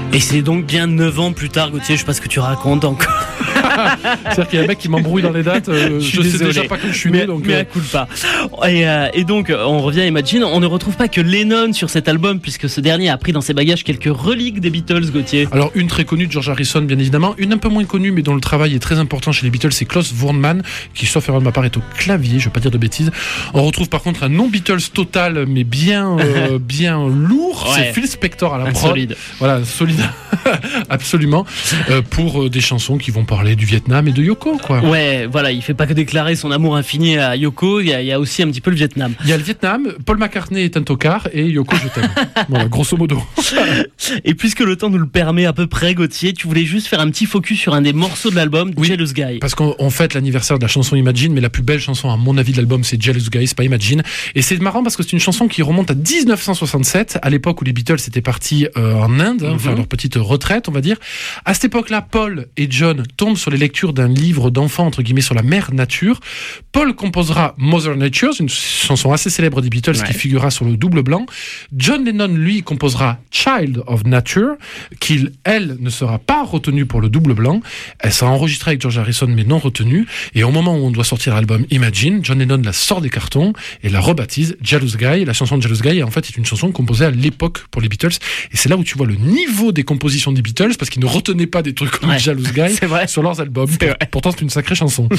Et c'est donc bien 9 ans plus tard, Gauthier, je sais pas ce que tu racontes encore. C'est-à-dire qu'il y a un mec qui m'embrouille dans les dates, je sais déjà pas quand je suis né. Mais à coup pas. Et donc, on revient à Imagine, on ne retrouve pas que Lennon sur cet album, puisque ce dernier a pris dans ses bagages quelques reliques des Beatles, Gauthier. Alors, une très connue de George Harrison, bien évidemment. Une un peu moins connue, mais dont le travail est très important chez les Beatles, c'est Klaus Voormann, qui, sauf erreur de ma part, est au clavier, je vais pas dire de bêtises. On retrouve par contre un non-Beatles total, mais bien lourd. Ouais. C'est Phil Spector à la prod. Solide. Voilà, solide. Absolument. Pour des chansons qui vont parler du Vietnam et de Yoko, quoi. Ouais, voilà, il fait pas que déclarer son amour infini à Yoko, il y a aussi un petit peu le Vietnam. Il y a le Vietnam, Paul McCartney est un tocard et Yoko je t'aime. Voilà, grosso modo. Et puisque le temps nous le permet à peu près, Gauthier, tu voulais juste faire un petit focus sur un des morceaux de l'album, Oui, Jealous Guy. Parce qu'on fête l'anniversaire de la chanson Imagine, mais la plus belle chanson à mon avis de l'album c'est Jealous Guy, c'est pas Imagine. Et c'est marrant parce que c'est une chanson qui remonte à 1967, à l'époque où les Beatles étaient partis en Inde, faire leur petite retraite on va dire. À cette époque-là, Paul et John tombent sur les lectures d'un livre d'enfants entre guillemets sur la mère nature. Paul composera Mother Nature, une chanson assez célèbre des Beatles qui figurera sur le double blanc. John Lennon, lui, composera Child of Nature, qui, elle, ne sera pas retenue pour le double blanc. Elle sera enregistrée avec George Harrison, mais non retenue. Et au moment où on doit sortir l'album Imagine, John Lennon la sort des cartons et la rebaptise Jealous Guy. La chanson de Jealous Guy, en fait, est une chanson composée à l'époque pour les Beatles. Et c'est là où tu vois le niveau des compositions des Beatles, parce qu'ils ne retenaient pas des trucs comme Jealous Guy sur leurs albums. Pourtant, c'est une sacrée chanson.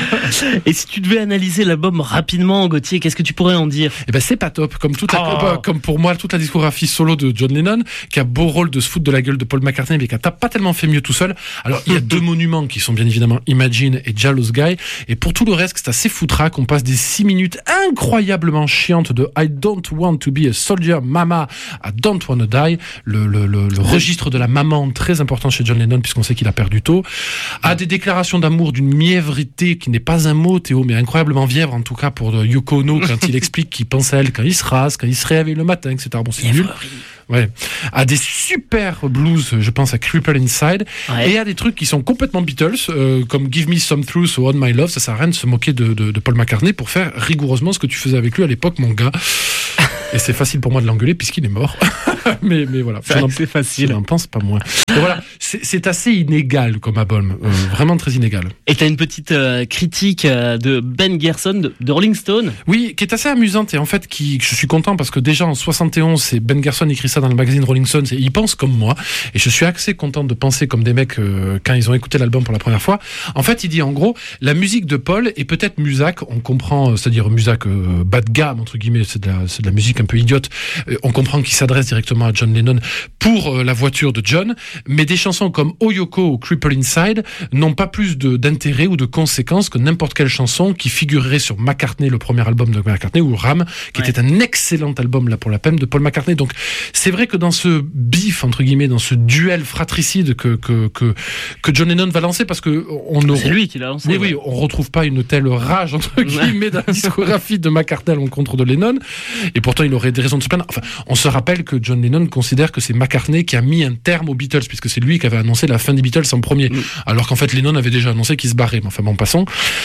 Et si tu devais analyser l'album rapidement, Gauthier, qu'est-ce que tu pourrais en dire ? Eh ben, c'est pas top. Comme pour moi, toute la discographie solo de John Lennon, qui a beau rôle de se foutre de la gueule de Paul McCartney, mais qui a pas tellement fait mieux tout seul. Alors, il y a deux monuments qui sont bien évidemment Imagine et Jealous Guy. Et pour tout le reste, c'est assez foutraque. On passe des 6 minutes incroyablement chiantes de I don't want to be a soldier, mama, I don't wanna die. Le registre de la maman, très important chez John Lennon, puisqu'on sait qu'il a perdu tôt. À des déclarations d'amour d'une mièvrité qui n'est pas un mot, Théo, mais incroyablement mièvre, en tout cas pour Yoko Ono, quand il explique qu'il pense à elle quand il se rase, quand il se réveille le matin, etc. Bon, c'est nul. Ouais. À des super blues, je pense à Cripple Inside, et à des trucs qui sont complètement Beatles, comme Give Me Some Truth ou On My Love. Ça sert à rien de se moquer de Paul McCartney pour faire rigoureusement ce que tu faisais avec lui à l'époque, mon gars. Et c'est facile pour moi de l'engueuler puisqu'il est mort. mais voilà. C'est facile. Je n'en pense pas moins. Et voilà. C'est assez inégal comme album. Vraiment très inégal. Et t'as une petite critique de Ben Gerson de Rolling Stone. Oui, qui est assez amusante et en fait je suis content parce que déjà en 71, c'est Ben Gerson écrit ça dans le magazine Rolling Stone, et ils pensent comme moi. Et je suis assez content de penser comme des mecs quand ils ont écouté l'album pour la première fois. En fait, il dit en gros, la musique de Paul est peut-être Muzak, on comprend, c'est-à-dire Muzak bas de gamme entre guillemets, c'est de la musique un peu idiote. On comprend qu'il s'adresse directement à John Lennon pour la voiture de John, mais des chansons comme Oyoko ou Cripple Inside n'ont pas plus d'intérêt ou de conséquences que n'importe quelle chanson qui figurerait sur McCartney, le premier album de McCartney, ou Ram, qui était un excellent album là pour la peine de Paul McCartney. Donc c'est vrai que dans ce bif entre guillemets, dans ce duel fratricide que John Lennon va lancer, parce que c'est lui qui l'a lancé. Oui, on retrouve pas une telle rage entre guillemets dans la discographie de McCartney à l'encontre de Lennon, et pourtant il aurait des raisons de se plaindre. Enfin, on se rappelle que John Lennon considère que c'est McCartney qui a mis un terme aux Beatles, puisque c'est lui qui avait annoncé la fin des Beatles en premier, alors qu'en fait Lennon avait déjà annoncé qu'il se barrait. Mais enfin bon, passons.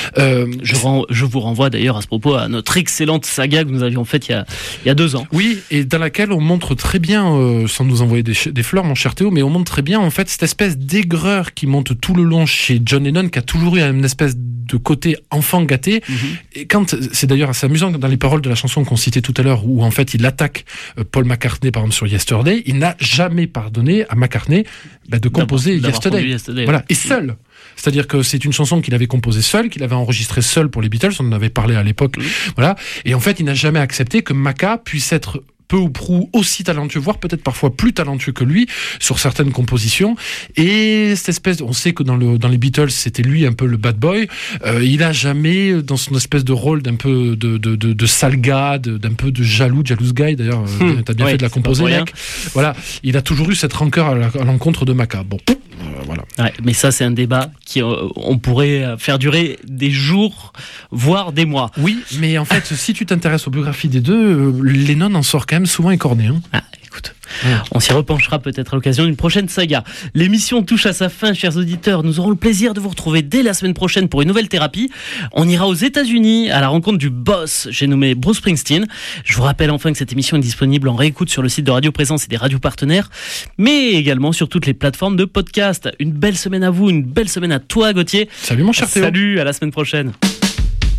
Je vous renvoie d'ailleurs à ce propos à notre excellente saga que nous avions faite il y a 2 ans. Oui, et dans laquelle on montre très bien, sans nous envoyer des fleurs, mon cher Théo, mais on montre très bien en fait cette espèce d'aigreur qui monte tout le long chez John Lennon, qui a toujours eu une espèce de côté enfant gâté. Et c'est d'ailleurs assez amusant dans les paroles de la chanson qu'on citait tout à l'heure, où en fait il attaque Paul McCartney par exemple sur Yesterday, il n'a jamais pardonné à McCartney de composer Yesterday. Voilà, et seul. C'est-à-dire que c'est une chanson qu'il avait composée seul, qu'il avait enregistrée seul pour les Beatles, on en avait parlé à l'époque. Voilà. Et en fait, il n'a jamais accepté que Maca puisse être peu ou prou aussi talentueux, voire peut-être parfois plus talentueux que lui sur certaines compositions. Et cette espèce, on sait que dans les Beatles, c'était lui un peu le bad boy. Il a jamais, dans son espèce de rôle d'un peu de sale gars, d'un peu de jealous guy. D'ailleurs, t'as bien fait de la composer, mec. Voilà, il a toujours eu cette rancœur à l'encontre de Maca. Bon. Voilà. Ouais, mais ça, c'est un débat qui on pourrait faire durer des jours, voire des mois. Oui, mais en fait, si tu t'intéresses aux biographies des deux, Lennon en sort quand même souvent écorné. Hein. écoute, on s'y repenchera peut-être à l'occasion d'une prochaine saga. L'émission touche à sa fin, chers auditeurs. Nous aurons le plaisir de vous retrouver dès la semaine prochaine pour une nouvelle thérapie. On ira aux États-Unis à la rencontre du boss, j'ai nommé Bruce Springsteen. Je vous rappelle enfin que cette émission est disponible en réécoute sur le site de Radio Présence et des radios partenaires, mais également sur toutes les plateformes de podcast. Une belle semaine à vous, une belle semaine à toi, Gauthier. Salut mon cher Théo. Salut, à la semaine prochaine.